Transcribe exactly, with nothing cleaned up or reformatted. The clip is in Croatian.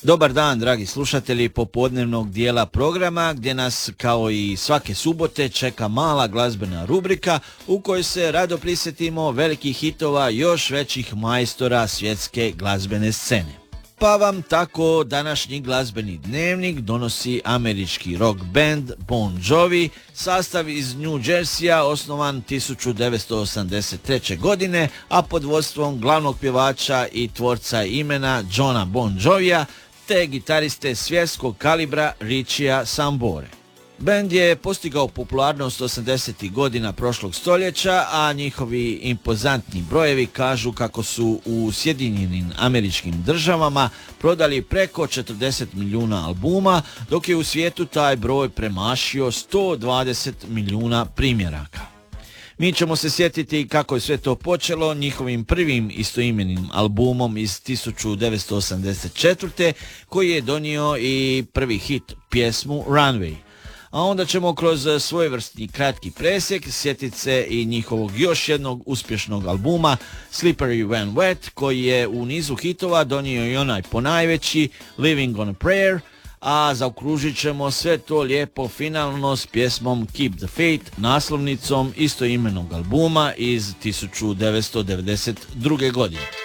Dobar dan, dragi slušatelji popodnevnog dijela programa gdje nas kao i svake subote čeka mala glazbena rubrika u kojoj se rado prisjetimo velikih hitova još većih majstora svjetske glazbene scene. Pa vam tako današnji glazbeni dnevnik donosi američki rock band Bon Jovi, sastav iz New Jerseya osnovan tisuću devetsto osamdeset treće. godine, a pod vodstvom glavnog pjevača i tvorca imena Johna Bon Jovija te gitariste svjetskog kalibra Richija Sambore. Band je postigao popularnost osamdesetih godina prošlog stoljeća, a njihovi impozantni brojevi kažu kako su u Sjedinjenim Američkim Državama prodali preko četrdeset milijuna albuma, dok je u svijetu taj broj premašio sto dvadeset milijuna primjeraka. Mi ćemo se sjetiti kako je sve to počelo njihovim prvim istoimenim albumom iz tisuću devetsto osamdeset četvrte. koji je donio i prvi hit, pjesmu Runway. A onda ćemo kroz svojevrsni kratki presjek sjetiti se i njihovog još jednog uspješnog albuma Slippery When Wet, koji je u nizu hitova donio i onaj ponajveći Living on a Prayer, a zaokružit ćemo sve to lijepo finalno s pjesmom Keep the Faith, naslovnicom istoimenog albuma iz tisuću devetsto devedeset druge. godine.